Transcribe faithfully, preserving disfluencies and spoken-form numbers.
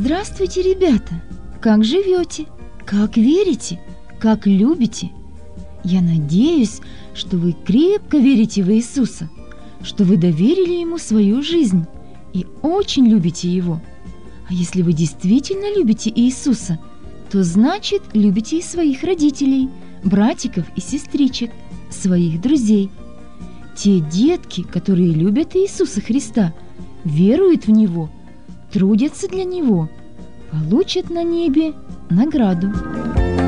Здравствуйте, ребята! Как живете? Как верите? Как любите? Я надеюсь, что вы крепко верите в Иисуса, что вы доверили Ему свою жизнь и очень любите Его. А если вы действительно любите Иисуса, то значит любите и своих родителей, братиков и сестричек, своих друзей. Те детки, которые любят Иисуса Христа, веруют в Него, трудятся для Него, получат на небе награду.